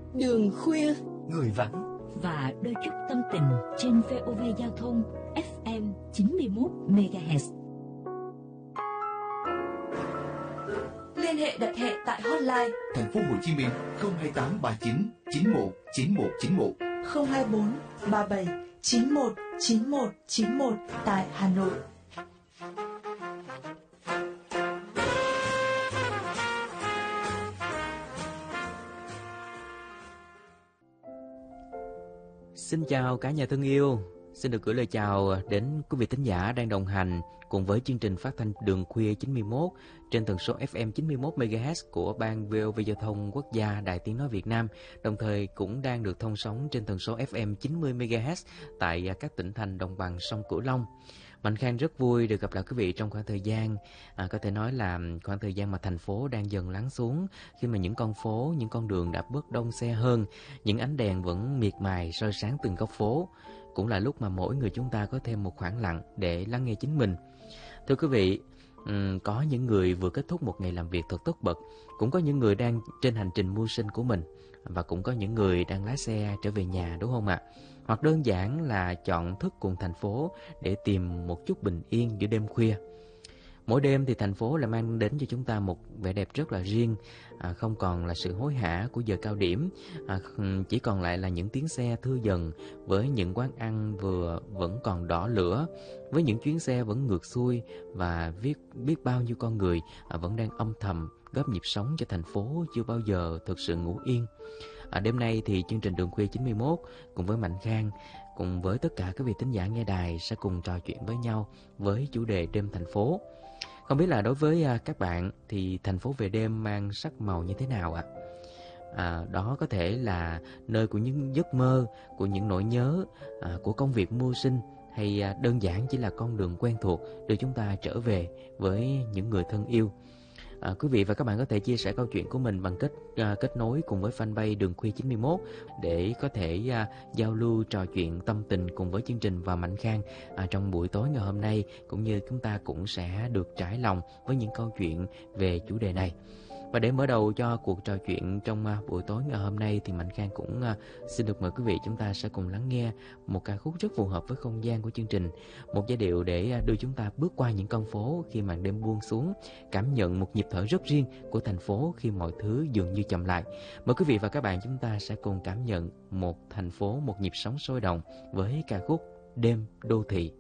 Đường khuya, người vắng và đôi chút tâm tình trên VOV Giao thông FM 91 MHz. liên hệ đặt hẹn tại hotline Thành phố Hồ Chí Minh 02839 91 9191, 024 37 91 91 91 tại Hà Nội. Xin chào cả nhà thân yêu. Xin được gửi lời chào đến quý vị thính giả đang đồng hành cùng với chương trình phát thanh Đường Khuya 91 trên tần số FM 91 MHz của Ban VOV Giao thông Quốc gia Đài Tiếng nói Việt Nam, đồng thời cũng đang được thông sóng trên tần số FM 90 MHz tại các tỉnh thành đồng bằng sông Cửu Long. Mạnh Khang rất vui được gặp lại quý vị trong khoảng thời gian có thể nói là khoảng thời gian mà thành phố đang dần lắng xuống, khi mà những con phố, những con đường đã bớt đông xe hơn, những ánh đèn vẫn miệt mài soi sáng từng góc phố. Cũng là lúc mà mỗi người chúng ta có thêm một khoảng lặng để lắng nghe chính mình. Thưa quý vị, có những người vừa kết thúc một ngày làm việc thật tất bật, cũng có những người đang trên hành trình mưu sinh của mình, và cũng có những người đang lái xe trở về nhà, đúng không ạ? Hoặc đơn giản là chọn thức cùng thành phố để tìm một chút bình yên giữa đêm khuya. Mỗi đêm thì thành phố lại mang đến cho chúng ta một vẻ đẹp rất là riêng, không còn là sự hối hả của giờ cao điểm, chỉ còn lại là những tiếng xe thưa dần, với những quán ăn vẫn còn đỏ lửa, với những chuyến xe vẫn ngược xuôi, và biết bao nhiêu con người vẫn đang âm thầm góp nhịp sống cho thành phố chưa bao giờ thực sự ngủ yên. Đêm nay thì chương trình Đường Khuya 91 cùng với Mạnh Khang, cùng với tất cả các vị thính giả nghe đài sẽ cùng trò chuyện với nhau với chủ đề đêm thành phố. Không biết là đối với các bạn thì thành phố về đêm mang sắc màu như thế nào ạ? Đó có thể là nơi của những giấc mơ, của những nỗi nhớ, của công việc mưu sinh, hay đơn giản chỉ là con đường quen thuộc đưa chúng ta trở về với những người thân yêu. Quý vị và các bạn có thể chia sẻ câu chuyện của mình bằng kết nối cùng với fanpage Đường Khuya 91 để có thể giao lưu trò chuyện tâm tình cùng với chương trình và Mạnh Khang trong buổi tối ngày hôm nay, cũng như chúng ta cũng sẽ được trải lòng với những câu chuyện về chủ đề này. Và để mở đầu cho cuộc trò chuyện trong buổi tối ngày hôm nay thì Mạnh Khang cũng xin được mời quý vị chúng ta sẽ cùng lắng nghe một ca khúc rất phù hợp với không gian của chương trình, một giai điệu để đưa chúng ta bước qua những con phố khi màn đêm buông xuống, cảm nhận một nhịp thở rất riêng của thành phố khi mọi thứ dường như chậm lại. Mời quý vị và các bạn chúng ta sẽ cùng cảm nhận một thành phố, một nhịp sống sôi động với ca khúc Đêm Đô Thị.